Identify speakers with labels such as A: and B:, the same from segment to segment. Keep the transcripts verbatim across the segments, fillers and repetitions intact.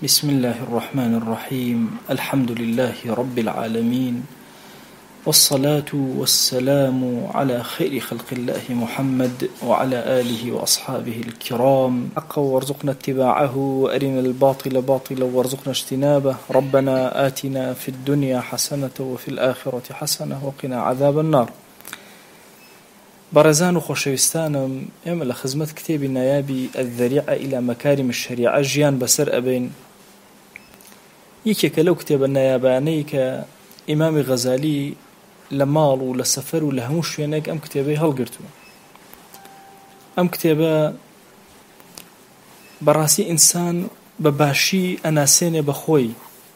A: بسم الله الرحمن الرحيم الحمد لله رب العالمين والصلاة والسلام على خير خلق الله محمد وعلى آله وأصحابه الكرام حقا وارزقنا اتباعه وأرنا الباطل باطلا وارزقنا اجتنابه ربنا آتنا في الدنيا حسنة وفي الآخرة حسنة وقنا عذاب النار. بەڕێزان و خۆشەویستانم، ئێمە لە خزمەت کتێبی نایابی الذەریعە إلى مەکاریم الشەریعە ژیان بەسەر ئەبین. یەکێکە لەو کتێبە نایابانەی کە ئیمامی غەزالی لە ماڵ و لە سەفەر و لە هەموو شوێنێک ئەم کتێبەی هەڵگرتووە. ئەم کتێبە بەڕاستی ئینسان بە باشی ئەناسێنێ بەخۆی،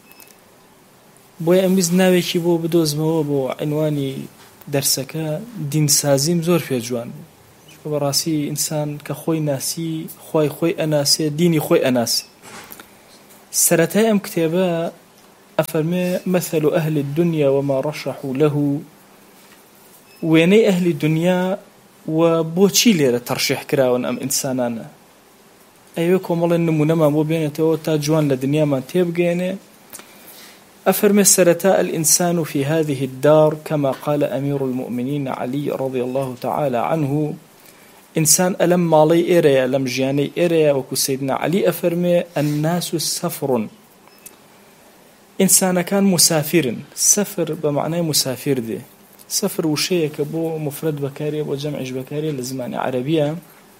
A: بۆیە ئەمویست ناوێکی بۆ بدۆزمەوە بۆ عنوانی دەرسەکە دینسازیم زۆر پێ جوان بوو. بەڕاستی ئینسان کە خۆی ناسی، خۆی خۆی ئەناسێ، دینی خۆی ئەناسێ. سەرەتای ئەم کتێبە ئەفەرمێ مەثل ئەهل الدنيا وما رشحوا له، وێنەی ئەهلی دنیا و بۆچی لێرە تەرشیح کراون ئەم ئینسانانە. ئەوێ کۆمەڵێن نمونەمان بۆ بێنێتەوە تا جوان لە دنیامان تێبگەێنێ. أفرمي السرتاء الإنسان في هذه الدار كما قال أمير المؤمنين علي رضي الله تعالى عنه، إنسان ألم مالي إيريا لم جياني إيريا وكو سيدنا علي أفرمي الناس سفر، إنسان كان مسافر، سفر بمعنى مسافر دي سفر وشيء كبو مفرد بكاري وجمعش بكاري لزمان عربية،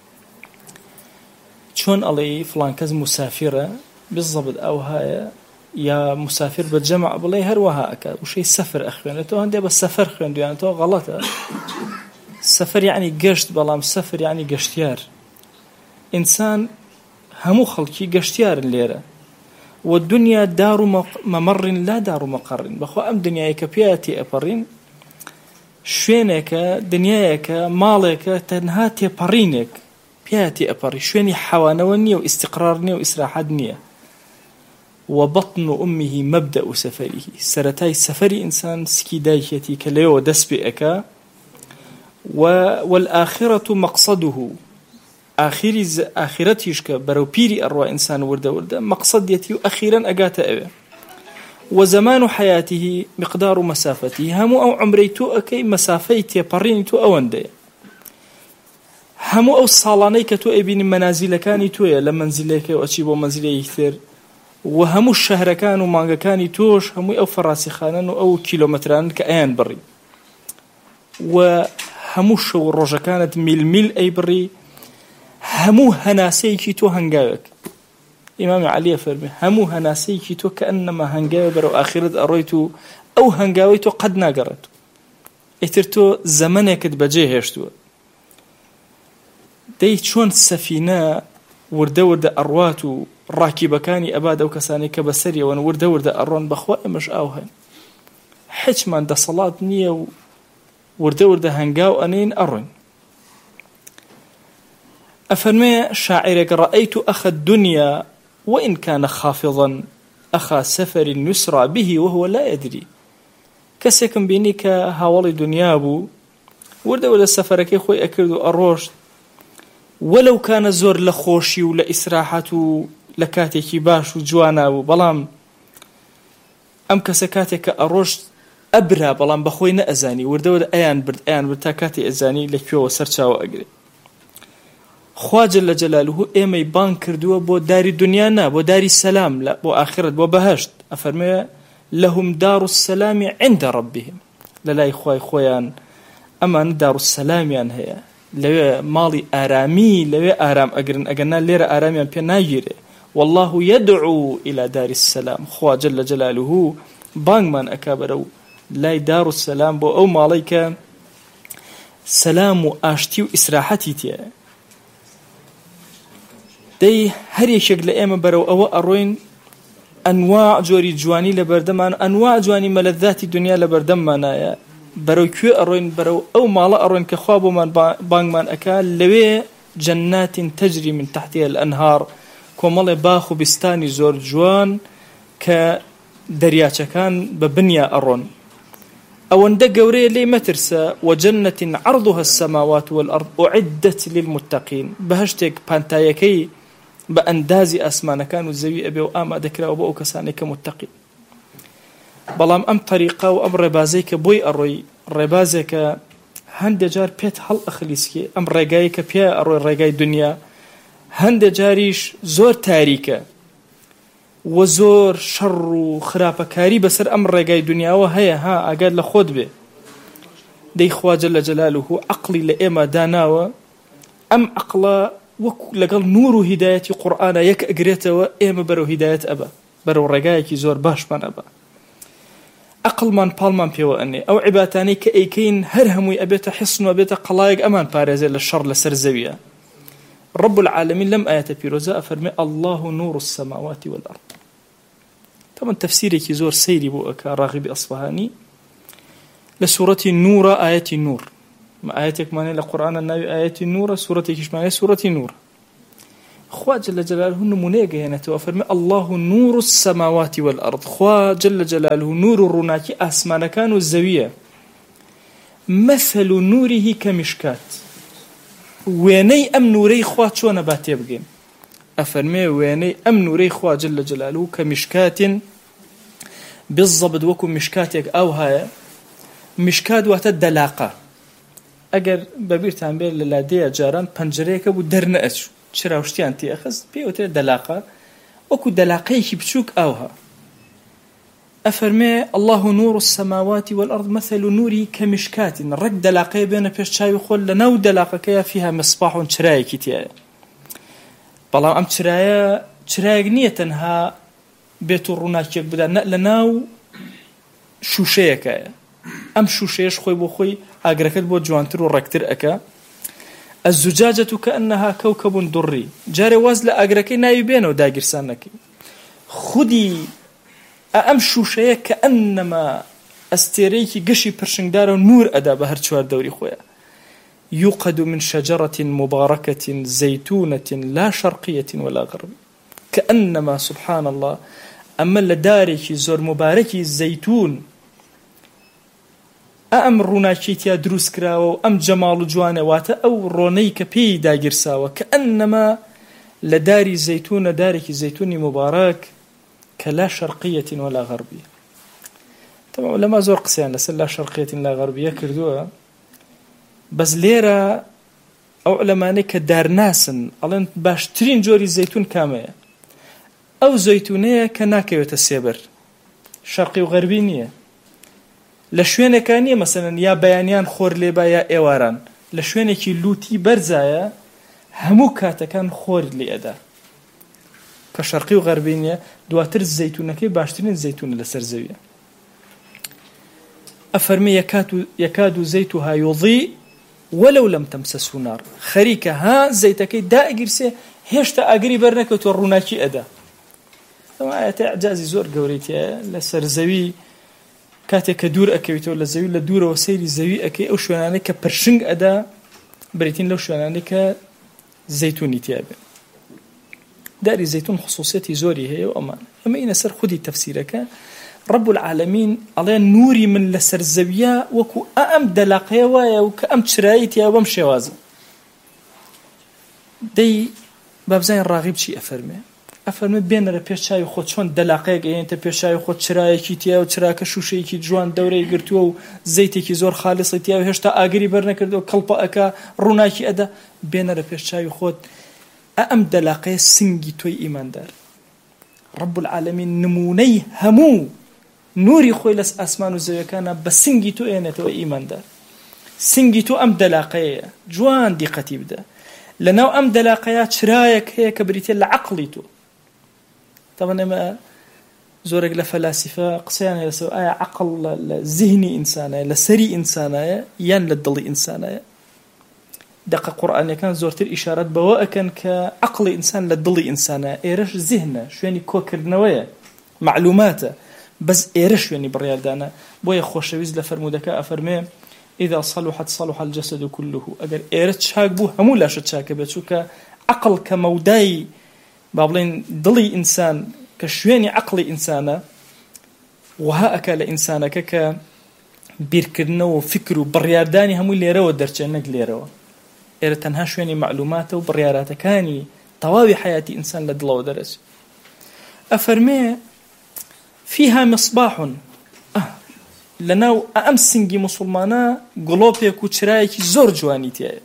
A: شون علي فلان كز مسافرة بالضبط أو هاي يا مسافر بالجمع بلي هروها أكاد وشي سفر أخوان تو هندي بس سفر خوان يعني تو غلطة. سفر يعني قشت بلام سفر يعني قشتيار. إنسان همو خلقي قشتيار الليرة، والدنيا دار ممر لا دار مقر. بخو أم دنياك بياتي أبرين شوينك دنياك مالك تنهاتي برينك بياتي أبري شويني حوانوني واستقرارني وإسراحتني. وبطن أمه مبدأ سفره، سرتاي سفر إنسان سكي دايكتي كليو دسبئك، والآخرة مقصده، آخر آخرتيش كبرو بيري أروى إنسان ورده ورده مقصد يتي أخيرا أقات أبي. وزمان حياته مقدار مسافته، همو أو عمريتو أكي مسافيتي برينتو أوندي، همو أو صالانيكتو أبين منازلكاني تويا لمنزليك وأتشيبو منزلي يكثر، وهمو الشهر كانوا مانجا كاني توش همو أو فراسي خانان أو كيلومتران كأيان بري، وهمو الشو الرجا كانت ميل ميل أي بري، همو هناسيكي تو هنجاوك. إمام علي فرمي همو هناسيكي تو كأنما هنجاوك برو آخرت أرويتو أو هنجاويتو قد ناقرتو اترتو زمنك بجيه هشتو ديت شون السفينة ورده ورده أرواتو راكبكاني أباد أو كساني كبسرية ونورده ورده أرون بخواء مش أوهن حجمان ده صلاة نية ورده ورده هنقاو أنين أرون. أفرمي شاعرك رأيت أخ الدنيا وإن كان خافضا أخا سفر يسرى به وهو لا يدري، كسيكم بينيك هاولي دنيابو ورده ورده سفرك يخوي أكردو أروش، ولو كان زور لخوشي ولا إسراحته لكاتيكي باش وجوانا وبلام أم كسكاتيك أروش أبرا بلام بخوينا أزاني ورده ورده أيان برد أيان برد تاكاتي أزاني لكيو وسرچاو أقري. خوا جل جلاله إيمي بان كردوا بو داري دنيانا بو داري السلام لا بو آخرت بو بهشت. أفرمي لهم دار السلام عند ربهم، للاي خواي خويان أمان دار السلام يعني هي لو مالي آرامي لو آرام أجرن أجرنا ليرة آرامي أم بيناجره. والله يدعو إلى دار السلام، خوا جل جلاله بان من أكابرو لا دار السلام بو أو ماليك سلام آشتي وإسراحتي تيا دي هري شكل إيما برو أو أروين أنواع جوري جواني لبردمان، أنواع جواني ملذات الدنيا لبردمانا برو كيو أروين برو أو مالا أروين كخوابو من بانج من أكال لوي جنات تجري من تحتها الأنهار، كومالي باخو بستاني زور جوان كدرياتشا كان ببنيا أرون أو اندق قوري لي مترسى وجنة عرضها السماوات والأرض أعدت للمتقين. بهشتك بانتايكي بە ئەندازی ئاسمانەکان و زەوی ئەبێ و ئامادەکراوە بۆ ئەو کەسانێک کە متەقی. بەڵام ئەم طریقە و ئەم ڕێبازەی کە بۆی ئەڕۆی ڕێبازێکە هەندێک جار پێت هەڵ ئەخلیسکێ ئەم ڕێگایی کە پێ ئەڕۆی ڕێگای دنیا هەندێک جاریش زۆر تاریکە و زۆر شەڕ و خراپەکاری بەسەر ئەم ڕێگای دنیاوە هەیە. ها ئاگاد لە خۆت بێ دەی خوا جەل جەلالوه عەقڵی لە ئێمە داناوە، ئەم عەقڵە وەکو لەگەڵ نور و هیدایەتی قورئانە یەک ئەگرێتەوە، ئێمە بەرەو هیدایەت ئەبە، بەرەو ڕێگایەکی زۆر باشمان ئەبە. عەقڵمان پاڵمان پێوە ئەنێ ئەو عیباتانەی کە ئەیکەین هەر هەمووی ئەبێتە حیسن و ئەبێتە قەڵایەک ئەمان پارێزێت لە شەڕ لەسەر زەویە. رب العالمين لم آية بيروزا أفرمي الله نور السماوات والأرض. طبعا تفسيري كي زور سيري بو أكا راغب أصفهاني لسورة النور آية النور، ما آياتك ماني لقرآن النبي آية النور، سورة كيش ماني سورة النور. خوا جل جلاله نمونيقه هنا توافرمي الله نور السماوات والأرض، خوا جل جلاله نور الرناكي أسمان كانوا الزوية، مثل نوره كمشكات، ويني أم نوري خوا چۆنە با تێبگەین؟ ئەفەرمێ وێنەی ئەم نورەی خوا جل جلاله كمشكات بالضبط وەکو مشکاتێک ئەو هەیە. مشکات واتە دەلاقە. ئەگەر بەبیرتان بێت لە لادەیە جاران پەنجەرەیەکە بوو دەرنەئەچوو چراوشتیان تێخست پێوترێت دەلاقە، وەکو دەلاقەیەکی بچووک ئەوها. ئەفەرمێ الله نور السماوات والأرض مثل نوری كمشكات، ڕێک دەلاقەیە بێنە پێش چاوی خۆل لەناو دەلاقەکەیە فيها مصباح و چرایەکی تایە. بەڵام ئەم چرایە چرایەک نییە تەنها بێت و ڕووناکیەک بدات، لەناو شوشەیەکایە. ئەم شوشەیەش خۆی بۆ خۆی ئاگرەکەت بۆ جوانتر و ڕێکتر ئەکا. الزجاجة كأنها كوكب دري، جاري واز لە ئاگرەکەی ناوی بێنەوە داگیرسان نەکەی. خودی ئەم شوشەیە كأنما ئەستێرەیەکی گەشی پرشنگدارە و نور ئەدا بە هەر چوار دەوری خۆیە. يوقد من شجرة مباركة زيتونة لا شرقية ولا غربية، كأنما سبحان الله أما لدارك زور مباركي الزيتون ئەم ڕووناکیتیا دروست کراوە و ئەم جەماڵ و جوانەواتە ئەو ڕۆنەی کە پێی داگیرساوە کە ئەنەما لە داری زەیتونە دارێکی زەیتونی مبارەک کە لا شەرقیەتین ولا غەربیە. تەمام لەما زۆر قسەیان لەسەر لا شەرقیەتین لا غەربیە کردووە، بەس لێرە ئەو عولەمانەی کە دارناسن ئەڵێن باشترین جۆری زەیتون کامەیە؟ ئەو زەیتونەیە کە ناکەوێتە سێبەر، شەرقی و غەربی نییە. لە شوێنەکانیە مەسەلەن یا بەیانیان خۆر لێبا یا ئێواران، لە شوێنێکی لوتی بەرزایە هەموو کاتەکان خۆر لێ ئەدا کە شەرقی و غەربی نییە. دواتر زەیتونەکەی باشترین زەیتونە لەسەر زەویە. ئەفەرمی یەکاد و زەیتوها یوضی وەلەو لەم تەمسەسهو نار، خەریکە ها زەیتەکەی دائگیرسێ هێشتا ئاگری بەرنەکەوتوە ڕووناکی ئەدا. ئەمە ئاەتە ئەعجازی زۆر گەورەیە لەسەر زەوی. کاتێک کە دوور ئەکەویتەوە لە زەوی لە دوورەوە سەیری زەوی ئەکەی ئەو شوێنانەی کە پرشنگ ئەدا بریتین لەو شوێنانەی کە زەیتونی تیابێ. داری زەیتون خصوصیەتی زۆری هەیە و ئەمان ئەمە ئینە سەر خودی تەفسیرەکە. رب العالمین ئەڵێ نوری من لەسەر زەویە وەکو ئەم دەلاقەیە وایە و کە ئەم چرایی تیا بەم شێوازە. دەی بابزانین ڕاغیب چی ئەفەرمێ؟ ئەفەرمێ بێنەرە پێش چاوی خۆت چۆن دەلاقەیەک ئەێنتە پێش چاوی خۆت چرایەکی تیا و چراکە شوشەیەکی جوان دەورەی گرتووە و زەیتێکی زۆر خالصی تیا و هێشتا ئاگری بەرنەکردەوە کەڵپە ئەکا ڕووناکی ئەدا. بێنەرە پێش چاوی خۆت ئەم دەلاقەیە سنگی تۆی ئیماندار. رب العالمین نمونەی هەموو نوری خۆی لەس ئاسمان و زەویەکانە بە سنگی تۆ ئێنێتەوە ئیماندار. سنگی تۆ ئەم دەلاقەیە جوان دیقەتی بدە. لەناو ئەم دەلاقەیە چرایەک هەیە کە بریتێ لە عەقڵی تۆ. طبعا ئێمە زۆرێک لە فەلاسفە قسەیان لەسەر ئایا عەقڵ لە زیهنی ئینسانایە لە سەری ئینسانایە یان لە دڵی ئینسانایە. دقە قورئانیەکان زۆرتر ئیشارەت بەوە ئەکەن کە عەقڵی ئینسان لە دڵی ئینسانایە، ئێرەش زیهنە شوێنی کۆکردنەوەیە معلوماتە، بەس ئێرە شوێنی بڕیاردانە. بۆیە خۆشەویست لە فەرمودەکە ئەفەرمێ إذا صلحت صلح الجسد كله، ئەگەر ئێرە چاک بوو هەموو لاشە چاکە بێت، چونکە عەقڵ کە مەودای با بڵێن دڵی ئینسان کە شوێنی عەقڵی ئینسانە وها ئەکا لە ئینسانەکە کە بیرکردنەوە و فکر و بڕیاردانی هەمووی لێرەوە دەرچێت نەک لێرەوە. ئێرە تەنها شوێنی معلوماتە و بڕیاراتەکانی تەواوی حیاتی ئینسان لە دڵەوە دەرەچێت. ئەفەرمێ فيها مصباح لەناو ئەم سنگی موسڵمانە گڵۆپێک و چرایەکی زۆر جوانی تایە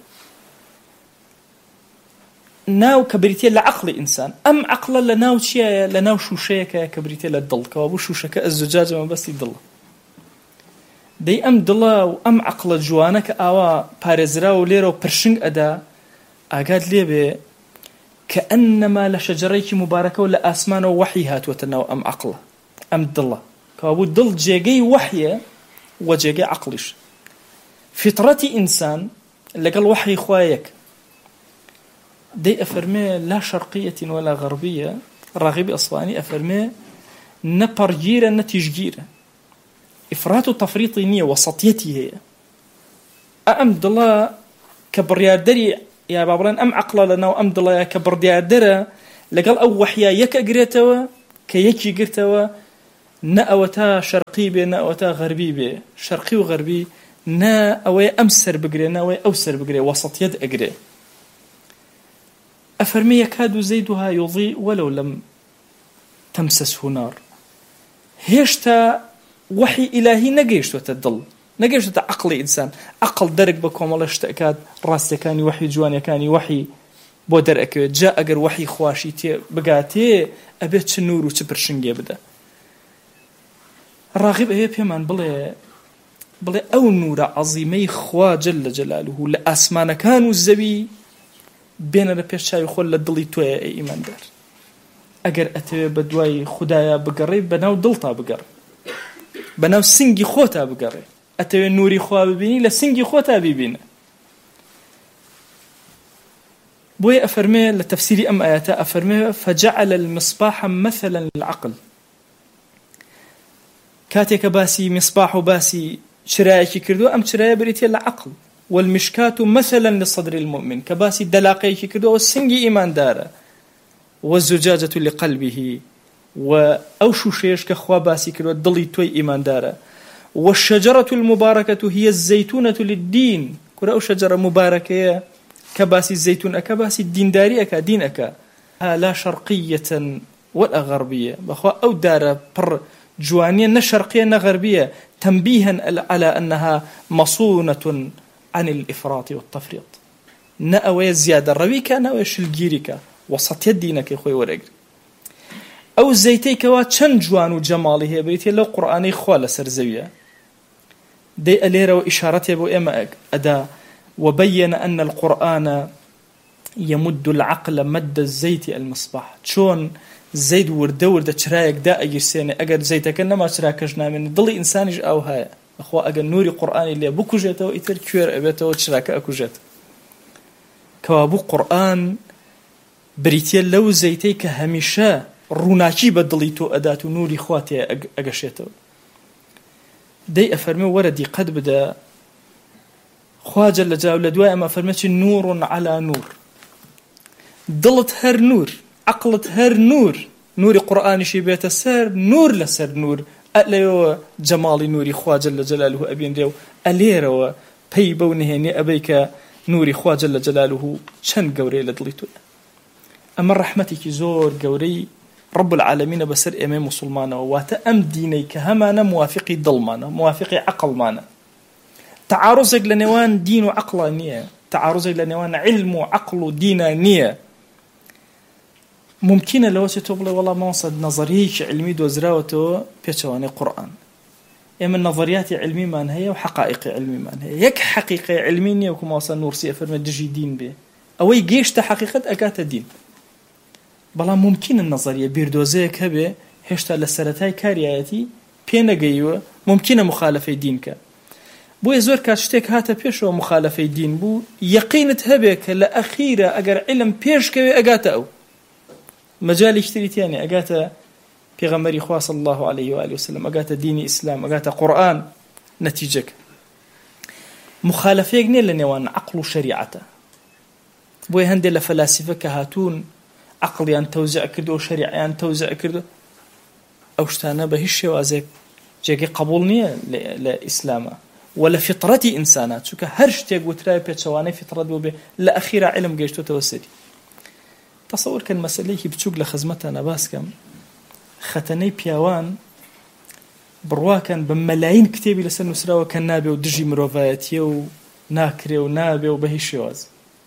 A: ناو کە بریتێ لە عەقڵی ئینسان. ئەم عەقڵە لە ناو چیایە؟ لە ناو شوشەیەکە کە بریتێ لە دڵ، کەوا بوو شوشەکە ئەزجاجە مەبەستی دڵە. دەی ئەم دڵە و ئەم عەقڵە جوانە کە ئاوا پارێزراوە و لێرە و پرشنگ ئەدا، ئاگات لێبێ کە ئەنەما لە شەجەرەیەکی مبارەکە و لە ئاسمانەوە وەحی هاتووەتە ناو ئەم عەقڵە، ئەم دڵە، کەوا بوو دڵ جێگەی وەحیە و جێگەی عەقڵیش. فیتڕەتی ئینسان لەگەڵ وەحی خوا یەک. دەی ئەفەرمێ لا شەرقیەة ولا غەربیە. ڕاغیبی ئەسفهانی ئەفەرمێ نە پەڕگیرە نە تیژگیرە، ئیفرات و تەفریطی نییە، وەسەطیەتی هەیە. ئەم دڵە کە بڕیاردەری یا با بڵێن ئەم عەقڵە لەناو ئەم دڵەیە کە بڕیاردەرە لەگەڵ ئەو وەحیە یەک ئەگرێتەوە کە یەکی گرتەوە، نە ئەوە تا شەرقی بێ نە ئەوە تا غەربی بێ، شەرقی و غەربی نە ئەوەی ئەم سەر بگرێ نە ئەوەی ئەو سەر بگرێ، وەسەطیەت ئەگرێ. ئەفەرمێ یەکاد زەیدها یوضیء وەلەو لەم تەمسەسه نار. هێشتا وحی ئیلاهی نەگەیشتوەتە دڵ، نەگەیشتوەتە عەقڵی ئینسان. عەقڵ دەرک بە کۆمەڵە شتەکات ڕاستیەکانی وحی جوانیەکانی وحی بۆ دەرئەکەوێت. جا ئەگەر وحی خواشی تێ بگاتێ ئەبێت چ نور و چ پرشنگێ بدە. ڕاغب ئەوێ پێمان بڵێ بڵێ ئەو نورە عەزیمەی خوا جەلە جەلالوه لە ئاسمانەکان و زەوی بێنە لە پێش چاوی خۆت لە دڵی تۆیە ئەی ئیماندار. ئەگەر ئەتەوێ بە دوای خودایە بگەڕێ بەناو دڵتا بگەڕێ، بەناو سنگی خۆتا بگەڕێ. ئەتەوێ نوری خوا ببینی لە سنگی خۆتا ببینە. بۆیە ئەفەرمێ لە تەفسیری ئەم ئاياتە ئەفەرمێ فجعل المصباح مثلا للعقل. کاتێکە باسی مصباح و باسی چرایەکی کردو، ئەم چرایە بریتێ لە عقل. والمشكاة مثلا لصدر المؤمن، كباسي دلاقيك كدو والسنجي إيمان دارا. والزجاجة لقلبه وأو شوشيش كخوا باسي كدو الضلي توي إيمان دارا. والشجرة المباركة هي الزيتونة للدين، كرا أو شجرة مباركة كباسي الزيتون كباسي الدين داري أكا دين أكا. لا شرقية ولا غربية، بخوا أو دارا بر جوانية نشرقية نغربية، تنبيها على أنها مصونة عن الإفراط والتفريط. نأوي زيادة رويك نأوي شلجيرك وسط يدينك يا خوي ورقر. أو زيتيك واتشن جوان وجمالي هي بيتي لو قرآني خوالة سرزوية دي أليرا وإشارتي أبو إما أدا. وبين أن القرآن يمد العقل مد الزيت المصباح. شون زيد ورد ورد شرايك دا أجرسيني أجر زيتك إنما شراكشنا من ضل إنسانج أو هاي أخوة أجر نوري قرآني اللي بكو جاته وإتر كوير أبيته وشراك أكو جاته كوابو قرآن بريتيا لو زيتيك هميشا روناكي بدليتو أداتو نوري خواتي أجشيته. دي أفرمي وردي قد بدا خواجة لجاو لدواء أما أفرميتي نور على نور. ضلت هر نور، عقلت هر نور، نوري قرآني شي بيت السر نور لسر نور. أليو جمالي نوري خواجة لجلاله أبين ديو أليرو بيبو نهيني أبيك نوري خواجة لجلاله شن قوري لدليتو. أما رحمتك زور قوري رب العالمين بسر إمام مسلمانا واتا أم دينيك همانا موافقي ضلمانا موافقي عقل مانا. تعارضك لنوان دين وعقل نية، تعارضك لنوان علم وعقل ودين نية. ممكن لو تقول والله ما وصل نظريش علمي دوزراوته بيتواني قرآن. إما النظريات علمي ما هي وحقائق علمي ما هي. يك حقيقة علمية وكما وصل نورسي أفرم دجي دين به. أو يجيش تحقيقة أكات دين. بلا ممكن النظرية بيردوزيك هبه هشتا لسرتاي كارياتي بينا جيوه ممكن مخالفة دينك. بو زور كاشتك هاتا بيشو مخالفة دين بو يقينت هبك لأخيرة أجر علم بيش كوي أجاتا أو مجال اشتريتياني أجاتا بيغمري خواه صلى الله عليه وآله وسلم أجاتا ديني إسلام أجاتا قرآن نتيجك مخالفة جنيل لنوان عقل وشريعته. بو هندي لفلاسفة كهاتون عقلي أن توزع كردو وشريعي أن توزع كردو أو شتانا بهش وازيك جاكي قبولني لإسلامه ولا فطرتي إنسانات شو كهرش تيجو تراي بيتشواني فطرة دوبي لأخيرا علم جيشتو توسدي. تصور كان مەسەلەیەکی بچووک لە خزمەتانە باسکەم خەتەنەی پیاوان بڕواکەن بە مەلاین کتێبی لەسەر نووسراوە کە نابێ و دژی مرۆڤایەتیە و ناکرێ و نابێ و بە هیچ شێواز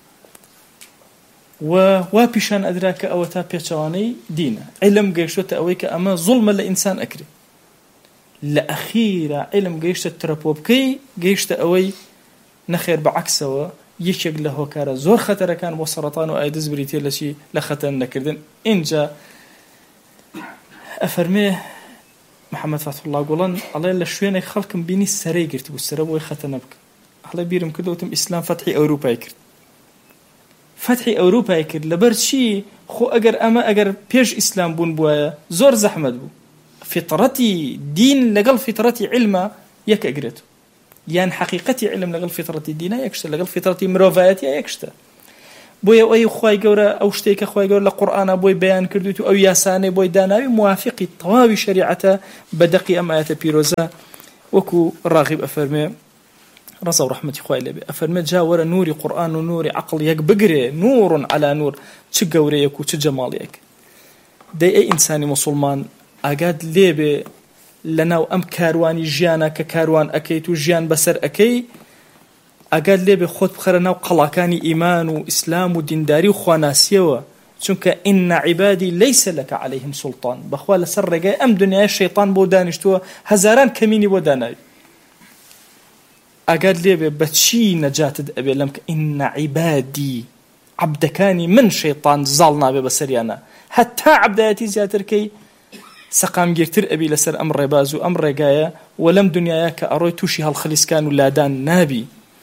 A: و وا پیشان ئەدرا کە ئەوە تا پێچەوانەی دینە عیلم گەیشتوتە ئەوەی کە ئەمە زوڵمە لە ئینسان ئەکرێ لە ئەخیرە عیلم گەیشتە ترەپۆ بکەی گەیشتە ئەوەی نەخێر بەعەکسەوە یەکێک لە هۆکارە زۆر خەتەرەکان بۆ سەرەتان و ئایدز بریتێ لە چی لە خەتەر نەکردن اینجا ئەفەرمێ محەممەد فەتحوڵڵا گوڵان ئەڵێ لە شوێنێک خەڵکم بینی سەرەی گرت بوو سەرە بۆی خەتە نەبکە هەڵێ بیرم کردوتم ئیسلام فەتحی ئەوروپای کرد فەتحی ئەوروپای کرد لەبەر چی خۆ ئەگەر ئەمە ئەگەر پێش ئیسلام بوون بووایە زۆر زەحمەت بوو فطرەتی دین لەگەڵ فطرەتی علمە یەک ئەگرێت یان حقیقەتی علم لەگەڵ فطرەتی دینە یەکشتە لەگەڵ فطرەتی مرۆڤایەتیە یەکشتە بۆیە ئەوەی خوای گەورە ئەو شتێکە خوای گەورە لە قورئانە بۆی بەیان کردوویت و ئەو یاسانەی بۆی داناوی موافقی تەواوی شریعەتە بەدەقی ئەم ئاەتە پیرۆزە وەکو ڕاغب ئەفەرمێ ڕزا و ڕەحمەتی خوای لێبێ ئەفەرمێ جا وەرە نوری قورئان و نوری عەقڵ یەک بگرێ نور على نور چ گەورەیەک و چ جەماڵیەک دەی ئەی ئینسانی موسڵمان ئاگات لێبێ لەناو ئەم کاروانی ژیانە کە کاروان ئەکەیت و ژیان بەسەر ئەکەی ئاگات لێبێ خۆت بخەرە ناو قەڵاکانی ئیمان و ئیسلام و دینداری و خواناسیەوە چونکە ئین عیبادی لەیسە لەکە عەلەیهم سوڵتان بەخوا لەسەر ڕێگای ئەم دنیای شەیطان بۆ دانیشتووە هەزاران کەمینی بۆ داناوی ئاگات لێبێ بەچی نەجاتت ئەبێ لەم کە ئین عیبادی عەبدەکانی من شەیطان زاڵ نابێ بەسەریانە هەتا عەبدایەتی زیاترکەی سەقامگیرتر ئەبی لەسەر ئەم ڕێباز و ئەم ڕێگایە و لەم دنیاە کە ئەڕۆی تووشی هەڵخەلیسکان و لادان نابی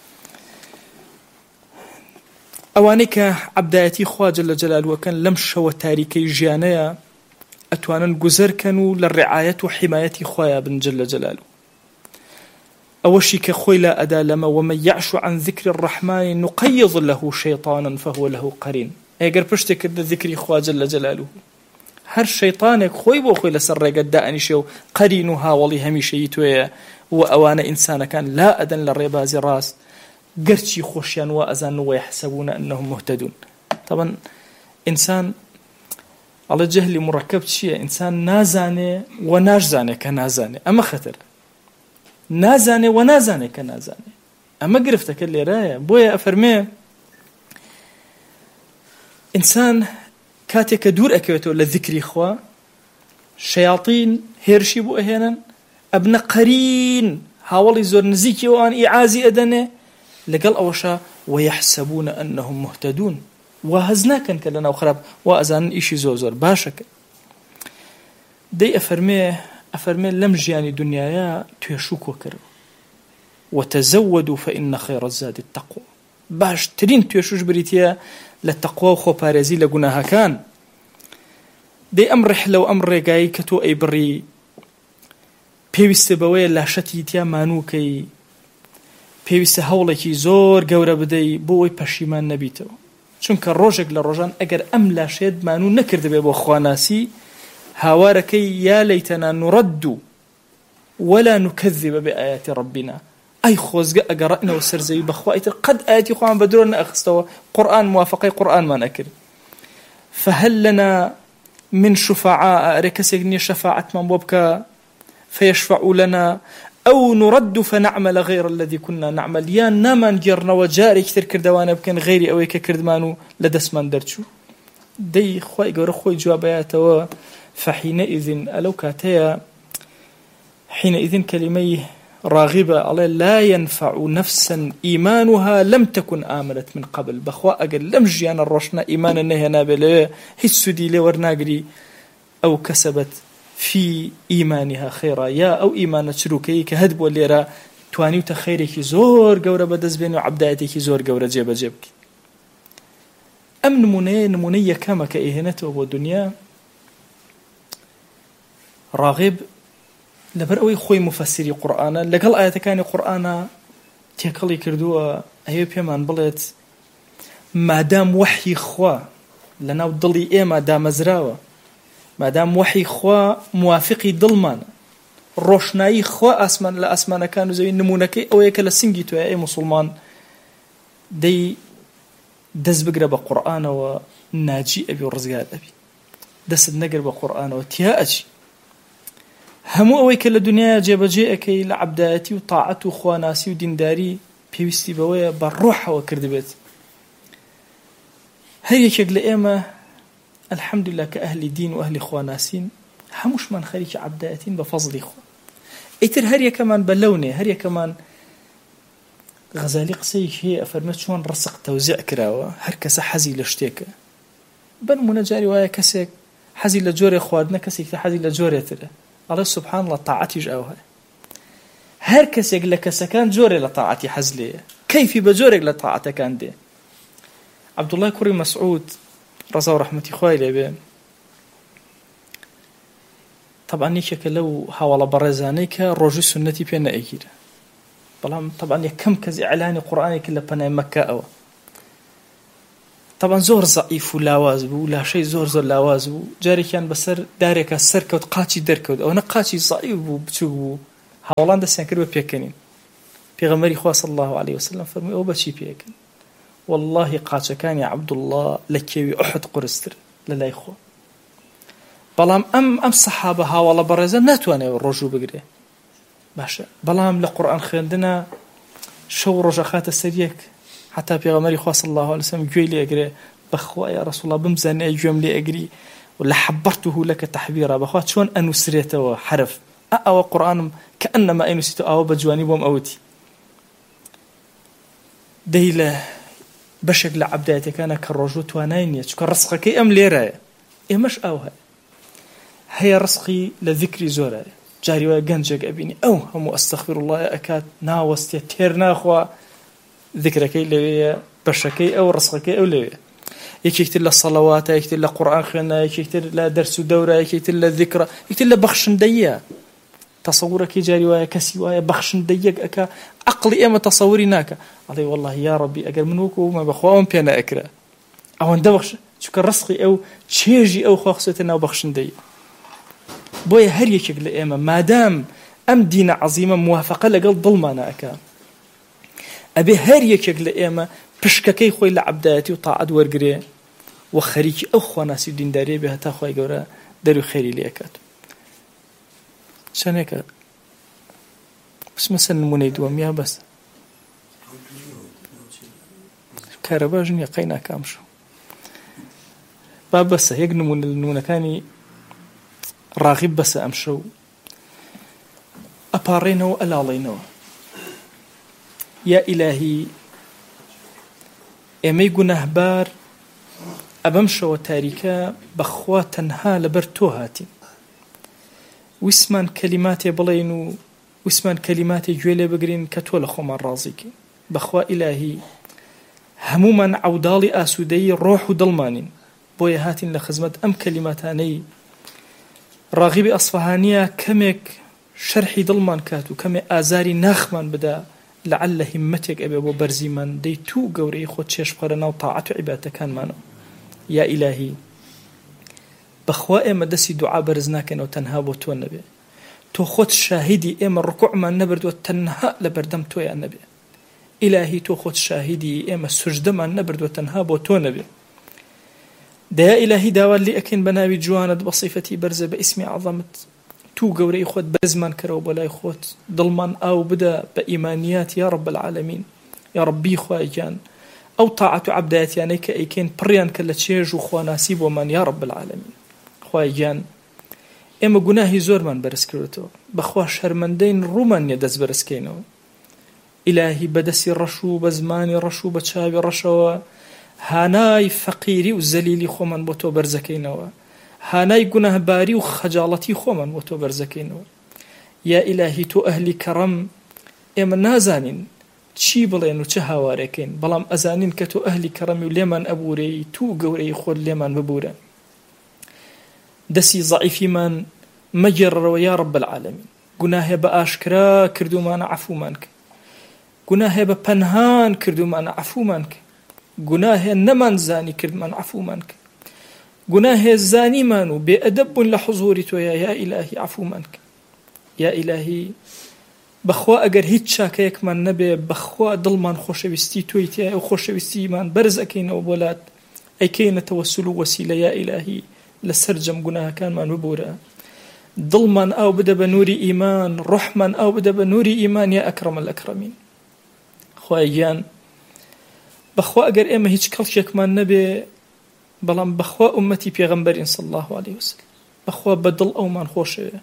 A: ئەوانەی کە عەبدایەتی خوا جەل جەلالوەکەن لەم شەوە تاریکەی ژیانەیە ئەتوانن گوزەرکەن و لە ڕعایەت و حیمایەتی خوایە بن جەل جەلالو ئەوەشی کە خۆی لا ئەدا لەمە ومن يعش عن ذكر الرحمن نقيض له شيطانا فهو له قرين ئەگەر پشتێک کردە ذکری خوا جەل جەلالو هەر شەیطانێک خۆی بۆ خۆی لەسەر ڕێگەت دائەنیشێ و قەرین و هاوڵی هەمیشەیی توێیە و ئەوانە ئینسانەکان لا ئەدەن لە ڕێبازی ڕاست گەرچی خۆشیان وا ئەزان و وەیحسەبون ئەنەهم مهتەدون طبعا ئینسان ئەڵێ جەهلی مڕەکەب چییە ئینسان نازانێ و ناشزانێ کە نازانێ ئەمە خەتەر نازانێ و نازانێ کە نازانێ ئەمە گرفتەکە لێرایە بۆیە ئەفەرمێ ئینسان کاتێک کە دوور ئەکەوێتەوە لە ذکری خوا شەیاطین هێرشی بۆ ئەهێنن ئەبنە قەرین هاوڵی زۆر نزیکی ئەوان ئیعازی ئەدەنێ لەگەڵ ئەوەشە وەیەحسەبون ئەنەهم مهتەدون وا هەز ناکەن کە لەناو خراپ وا ئەزانن ئیشی زۆر زۆر باشەکە دەی ئەفەرمێ ئەفەرمێ لەم ژیانی دنیاە توێشوو کۆکردەوە وتەزەودوا فإن خير الزاد التقوى باشترین توێشوش بریتە لە تەقوا و خۆپارێزی لە گوناهەکان دەی ئەم ڕحلە و ئەم ڕێگایی کە تۆ ئەی بڕی پێویستە بەوەیە لاشەتی تیا مانووکەی پێویستە هەوڵێکی زۆر گەورە بدەی بۆ ئەوی پەشیمان نەبیتەوە چونکە ڕۆژێک لە ڕۆژان ئەگەر ئەم لاشێت مانوو نەکردبێ بۆ خواناسی هاوارەکەی یا لەیتەنا نوڕەد ولا نكذب بآيات ربنا أي خوزق أقرأنا وسرزي بخوائتر قد آياتي خوان بدرون أخستوا قرآن موافقي قرآن ما نكر فهل لنا من شفعاء ركسيني شفاعة من بوبك فيشفعوا لنا أو نرد فنعمل غير الذي كنا نعمل يا نامان جرنا وجاري كتير كردوانا بكن غيري أويك كردمانو لدسمان درتشو دي خوي قور خوي جوابياته فحينئذ ألو كاتيا حينئذ كلميه راغبة على لا ينفع نفسا إيمانها لم تكن آمنت من قبل بخوا أقل لم جيان الرشنا إيمانا نهي نابل هسو دي لورناقري أو كسبت في إيمانها خيرا يا أو إيمان تشروكي كهدب والليرا توانيو تخيريكي زور قورة بدز بينو عبدايتيكي زور قورة جيبا جيبك أم نموني نمونية كما كإهنته والدنيا راغب لبر أوي خوي مفسري قرآن لقل آيات كان قرآن تيكلي كردوا أيوب يمان بلت ما دام وحي خوا لنا ضلي إيه ما دام زراوة ما دام وحي خوا موافقي ضلمان روشناي خوا أسمان لا أسمان كانوا زي نمونك أو يكلا سنجيتو يا أي مسلمان دي دەست بگرە بە قورئانەوە ناجی ئەبی و ڕزگار ئەبی دەست نەگر بە قورئانەوە تیا ئەچی هەموو ئەوەی کە لە دنیای جێبەجێ ئەەکەی لە عەبدایەتی و تاعەت و خواناسی و دینداری پێویستی بەوەیە بە ڕۆحەوە کردبێت هەر یەکێک لە ئێمە الحەمدولله کە ئەهلی دین و ئەهلی خواناسین هەمووشمان خەریکی عەبدایەتین بە فەزلی خوا ئیتر هەر یەکەمان بە لەونێ هەر یەکەمان غەزالی قسەیەکی هەیە ئەفەرمێت چۆن ڕزق تەوزیع کراوە هەر کەسە حەزی لە شتێکە بەنمونە جاری وایە کەسێک حەزی لە جۆرێ خواردنە کەسێک تر حەزی لە جۆرێترە ئەڵێ سوبحان الله تاعەتیش ئەو هەیە هەر کەسێک لە کەسەکان جۆرێ لە تاعەتی حەز لێیە کەیفی بە جۆرێک لە تاعەتەکان دێ عەبدوڵڵای کوڕی مەسعود ڕەزا و ڕەحمەتی خوای لێبێ طبعا یەکێکە لەو هاوڵە بەڕێزانەی کە ڕۆژووی سونەتی پێ نەئەگیرە بەڵام طبعا یەکەم کەس ئیعلانی قورئانی کرد لە پەنای مەککە ئەوە طبعا زۆر زەعیف و لاواز بوو لاشەی زۆر زۆر لاواز بوو جارێکیان بەسەر دارێکە سەرکەوت قاچی دەرکەوت ئەوە نە قاچی زەعیف بوو بچووک بوو هاوڵان دەستیان کرد بە پێکەنین پێغەمبەری خوا صلی الله علیه وسلم فەرمووی ئەوە بەچی پێکەن والله قاچەکانی عەبدوڵڵا لە کێوی ئوحد قورستر لە لای خۆ بەڵام ئەم ئەم سەحابە هاوڵە بەڕێزە ناتوانێت ڕۆژوو بگرێ باشە بەڵام لە قورئان خوێندنە شەو ڕۆژە خاتە سەر یەک حتا پێغەمبەری خوا صلی الله علیه وسلم گوێی لێ ئەگرێ بەخوا یا ڕەسوڵ الله بمزانێ گوێم لێ ئەگری ولا حبرته لك تحبيرا بخوا چۆن ئەنووسرێتەوە حرف ئەوە قورئانم کەئەنەما ئەنووسیتەوە ئەوە بە جوانی بۆم ئەوتی دەی لە بەشێک لە عەبدایەتەکانە کە ڕۆژوو توانای نییە چونکە ڕزقەکەی ئەم لێرەیە ئێمەش ئەو هەیە هەیە ڕزقی لە ذیکری زۆرایە جاری وایە گەنجێک ئەبینی ئەو هەموو ئەستەغفر الله ئەکات ناوەستێ تێر ناخوا ذیکرەکەی لەوەیە بەشەکەی ئەو ڕزقەکەی ئەو لەوەیە یەکێکتر لە سەڵەواتە یەکێکتر لە قورئان خوێندنە یەکێکتر لە دەرس و دەورە یەکێکتر لە ذیکرە یەکێکتر لە بەخشندەییە تەسەوورەکەی جاری وایە کەسی وایە بەخشندەیەک ئەکا عەقڵی ئێمە تەسەووری ناکە ئەڵێ والله یا ڕەبی ئەگەر من وەکو ومە بەخوا ئەوم پێ نائەکرا ئەوەندە بەخش چونکە ڕزقی ئەو چێژی ئەو خوا خسوێتە ناو بەخشندەیی بۆیە هەر یەکێک لە ئێمە مادام ئەم دینە عەزیمە موافقە لەگەڵ دڵمانە ئەکا ئەبێ هەر یەکێک لە ئێمە پشکەکەی خۆی لە عەبدایەتی و تاعەت وەرگرێ و خەریکی ئەو خواناسی و دینداریە بێ هەتا خوای گەورە دەروی خێری لێ ئەکات چەندێکە بسمە سەر نمونەی دووەم یا بەس کارەباش نییە قەی ناکام شو با بەسە یەک نمونە لە نمونەکانی ڕاغیب بەسە ئەم شەو ئەپاڕێنەوە ئەلاڵێنەوە یا ئیلاهی ئێمەی گونەهبار ئەبەم شەوە تاریکە بەخوا تەنها لەبەر تۆ هاتین ویسمان کەلیماتێ بڵێن و ویسمان کەلیماتێ گوێ لێ بگرین کە تۆ لە خۆمان ڕازیکەین بەخوا ئیلاهی هەموومان عەوداڵی ئاسوودەیی ڕۆح و دڵمانین بۆیە هاتین لە خزمەت ئەم کەلیماتانەی ڕاغیبی ئەسفەهانیە کەمێک شەرحی دڵمان کات و کەمێک ئازاری ناخمان بدا لعل همتێک ئەبێ بۆ بەرزیمان دەی تو گەورەی خۆت چێش بخەرە ناو تاعەت و عیبادەتەکانمانەوە یا ئیلاهی بەخوا ئێمە دەستی دوعا بەرز ناکەنەوە تەنها بۆ تۆ نەبێ تۆ خۆت شاهیدی ئێمە ڕکوعمان نەبردووە تەنها لە بەردەم تۆیان نەبێ ئیلاهی تۆ خۆت شاهیدی ئێمە سوژدەمان نەبردووە تەنها بۆ تۆ نەبێ دەیا ئیلاهی داوات لێ ئەکەین بە ناوی جوانت بە سیفەتی بەرزە بە ئیسمی عەظەمت تو گەورەی خۆت بەرزمان کەرەوە بۆ لای خۆت دڵمان ئاو بدە بە ئیمانیات یا رب العالمین یا ربی خوای گیان ئەو تاعەت و عەبدایەتیانەی کە ئەیکەین پڕیان کە لە چێژ و خواناسی بۆمان یا رب العالمین خوای گیان ئێمە گوناهی زۆرمان بەرز کردوتەوە بەخوا شەرمەندەین ڕوومان نییە دەست بەرزکەینەوە ئیلاهی بەدەستی ڕەش و بە زمانی ڕەش و بە چاوی ڕەشەوە هانای فەقیری و زەلیلی خۆمان بۆ تۆ بەرزەکەینەوە هانای گوناهباری و خەجاڵەتی خۆمان بۆ تۆ بەرزەکەینەوە یا ئیلاهی تۆ ئەهلی کەڕەم ئێمە نازانین چی بڵێن و چه هاوارێکین بەڵام ئەزانین کە تۆ ئەهلی کەڕەمی و لێمان ئەبورەی تو گەورەی خۆت لێمان ببورە دەستی زەعیفیمان مەگێڕەوە یا رب العالمین گوناهێ بە ئاشکرا کردومانە عەفومان کە گوناهێ بە پەنهان کردومانە عەفومان کە گوناهێ نەمان زانی کردمان عەفومان کە گوناهێ زانیمان و بێ ئەدەب بوون لە حوزوری تۆیە یا ئیلاهی عەفومان کە یا ئیلاهی بەخوا ئەگەر هیچ چاکەیەکمان نەبێ بەخوا دڵمان خۆشەویستی تۆی تایە ئەو خۆشەویستیمان بەرز ئەکەینەوە بۆلات ئەیکەینە تەوەسول و وەسیلە یا ئیلاهی لەسەر جەم گوناهەکانمان ببورە دڵمان ئاو بدە بە نووری ئیمان ڕۆحمان ئاو بدە بە نووری ئیمان یا ئەکرەم الئەکرەمین خوای گیان بەخوا ئەگەر ئێمە هیچ کەڵکێکمان نەبێ بەڵام بەخوا ئومەتی پێغەمبەرین صلی الله عليه وسلم بەخوا بەدڵ ئەومان خۆشەوێ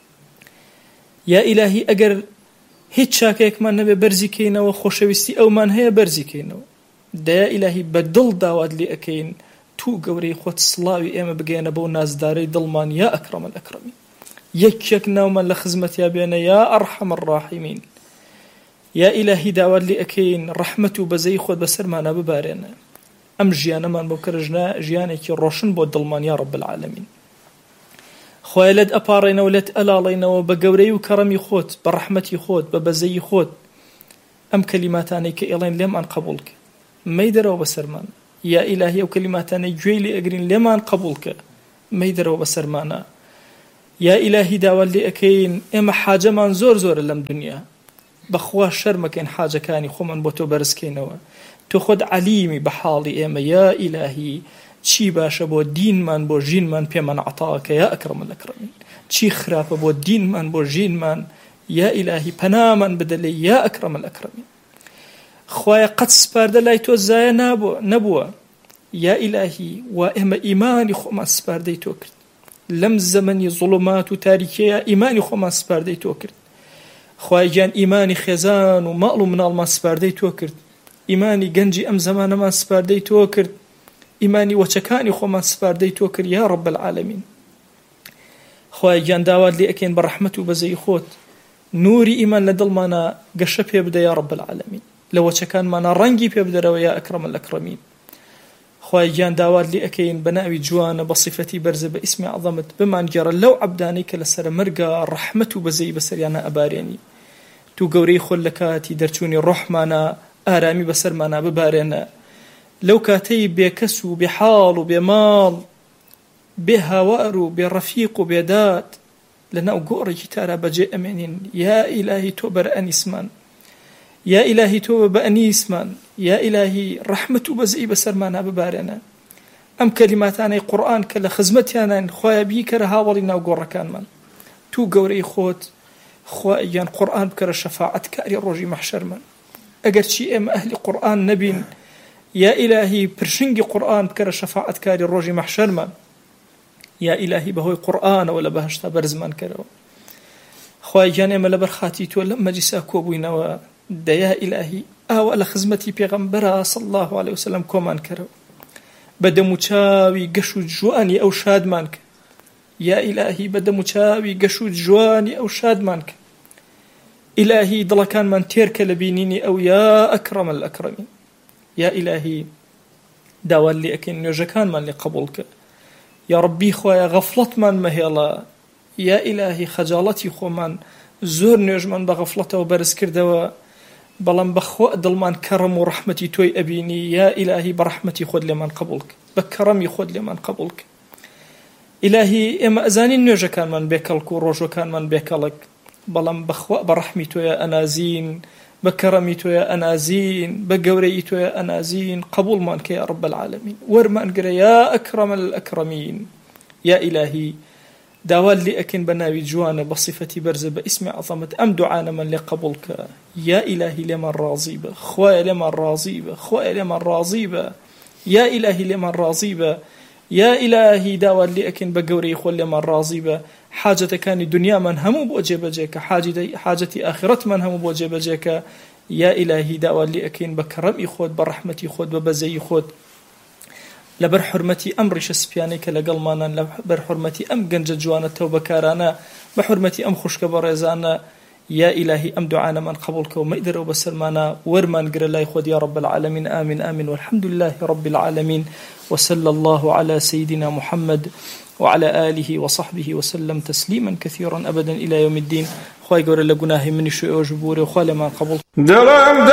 A: یا ئیلاهی ئەگەر هیچ چاکەیەکمان نەبێ بەرزیکەینەوە خۆشەویستی ئەومان هەیە بەرزیکەینەوە دەیا ئیلاهی بەدڵ داوات لێ ئەکەین تو گەورەی خۆت سڵاوی ئێمە بگەێنە بەو نازدارەی دڵمان یا ئەکرەم الئەکرەمین یەکێک ناومان لە خزمەتیا بێنە یا ئەرحەم الراحیمین یا ئیلاهی داوات لێ ئەکەین ڕەحمەت و بەزەی خۆت بەسەرمانە ببارێنە ئەم ژیانەمان بۆ کەرژنا ژیانێکی ڕۆشن بۆ دڵمان یا رب العالمین خوای لەت ئەپاڕێنەوە لەت ئەلاڵێنەوە بە گەورەی و کەڕەمی خۆت بە ڕەحمەتی خۆت بە بەزەی خۆت ئەم کەلیماتانەی کە ئێڵێن لێمان قبول کە مەی دەرەوە بەسەرمان یا ئیلاهی ئەو کەلیماتانەی گوێی لێ ئەگرین لێمان قبول کە مەی دەرەوە بەسەرمانە یا ئیلاهی داوات لێ ئەکەین ئێمە حاجەمان زۆر زۆرە لەم دنیا بەخوا شەرمەکەین حاجەکانی خۆمان بۆ تۆ بەرزکەینەوە تۆ خۆت عەلیمی بە حاڵی ئێمە یا ئیلاهی چی باشە بۆ دینمان بۆ ژینمان پێمان عەتاکە یا ئەکرەم الئەکرەمین چی خراپە بۆ دینمان بۆ ژینمان یا ئیلاهی پەنامان بدە لێ یا ئەکرەم الئەکرەمین خوایە قەت سپاردە لای تۆ زایە نەبووە یا ئیلاهی وا ئێمە ئیمانی خۆمان سپاردەی تۆ کرد لەم زەمەنی زوڵمات و تاریکیە ئیمانی خۆمان سپاردەی تۆ کرد خوای گیان ئیمانی خێزان و ماڵ و مناڵمان سپاردەی تۆ کرد ئیمانی گەنجی ئەم زەمانەمان سپاردەی تۆ کرد ئیمانی وەچەکانی خۆمان سپاردەی تۆ کرد یا رب العالمین خوای گیان داوات لێ ئەکەین بە ڕەحمەت و بەزەی خۆت نوری ئیمان لە دڵمانە گەشە پێ بدە یا رب العالمین لە وەچەکانمانە ڕەنگی پێ بدەرەوە یا ئەکرەم الئەکرەمین خوای گیان داوات لێ ئەکەین بە ناوی جوانە بە صیفەتی بەرزە بە ئیسمی عەظەمت بمانگێڕە لەو عەبدانەی کە لەسەر مەرگە ڕەحمەت و بەزەی بەسەریانە ئەبارێنی تو گەورەی خۆت لە کاتی دەرچوونی ڕۆحمانە ئارامی بەسەرمانە ببارێنە لەو کاتەی بێکەس و بێحاڵ و بێماڵ بێهاوار و بێڕەفیق و بێداد لەناو گۆڕێکی تارا بەجێ ئەمێنین یا ئیلاهی تۆ بەرە ئەنیسمان یا ئیلاهی تۆ بە ئەنیسمان یا ئیلاهی ڕەحمەت و بەزەی بەسەرمانە ببارێنە ئەم کەلیماتانەی قورئان کە لە خزمەتیانان خوایە بیکەرە هاوڵی ناو گۆڕەکانمان تو گەورەی خۆت خوایان قورئان بکەرە شەفاعەتکاری ڕۆژی مەحشەرمان ئەگەر چی ئێمە ئەهلی قورئان نەبین یا ئیلاهی پرشنگی قورئان بکەرە شەفاعەتکاری ڕۆژی مەحشەرمان یا ئیلاهی بەهۆی قورئانەوە لە بەهەشتا بەرزمان کەرەوە خوای گیان ئێمە لەبەر خاتی تۆ لەم مەجلیسا کۆبووینەوە دەیا ئیلاهی ئاوە لە خزمەتی پێغەمبەرە صلی الله عليه وسلم کۆمان کەرەوە بە دەم و چاوی گەش و جوانی ئەو شادمان کە یا ئیلاهی بە دەم و چاوی گەش و جوانی ئەو شادمان کە ئیلاهی دڵەکانمان تێرکە لە بینینی ئەو یا ئەکرەم الئەکرەمین یا ئیلاهی داوات لێ ئەکەین نوێژەکانمان لێ قبوڵ کە یا ربی خوایە غەفڵەتمان مەهێڵە یا ئیلاهی خەجاڵەتی خۆمان زۆر نوێژمان بە غەفڵەتەوە بەرز کردەوە بەڵام بەخوا دڵمان کەڕەم و ڕەحمەتی تۆی ئەبینی یا ئیلاهی بە ڕەحمەتی خۆت لێمان قبوڵ کە بە کەڕەمی خۆت لێمان قبوڵ کە ئیلاهی ئێمە ئەزانین نوێژەکانمان بێکەڵک و ڕۆژەکانمان بێکەڵک بەڵام بەخوا بە ڕەحمی تۆیە ئەنازین بە کەڕەمی تۆیە ئەنازین بە گەورەی تۆیە ئەنازین قبوڵمان کە یا رب العالمین وەرمان گرە یا ئەکرەم الئەکرەمین یا ئیلاهی داوات لێ ئەکەین بە ناوی جوانە بە صیفەتی بەرزە بە ئیسمی عەظەمت ئەم دوعانەمان لێ قبوڵ کە یا ئیلاهی لێمان ڕازی بە خوایە لێمان ڕازی بە خوایە لێمان ڕازی بە یا ئیلاهی لێمان ڕازی بە یا ئیلاهی داوات لێ ئەکەین بە گەورەی خۆت لێمان ڕازی بە حاجەتەکانی دنیامان هەموو بۆ جێبەجێکە حاجەتی ئاخرەتمان هەموو بۆ جێبەجێکە یا ئیلاهی داوات لێ ئەکەین بە کەڕەمی خۆت بە ڕەحمەتی خۆت بە بەزەی خۆت لەبەر حرمەتی ئەم ڕیشە سپیانەی کە لەگەڵمانان لەبەر حرمەتی ئەم گەنجە جوانە تەوبەکارانە بە حرمەتی ئەم خوشکە بە ڕێزانە یا ئیلاهی ئەم دوعانەمان قبوڵ کە و مەی دەرەوە بەسەرمانە وەرمان گرە لای خۆت یا رب العالمین آمین آمین والحمد لله رب العالمين وصلى الله على سيدنا محمد وعلى آله وصحبه وسلم تسليما كثيرا أبدا إلى يوم الدين خواهي قول لقناه مني شوء وجبوري وخالي ما قبول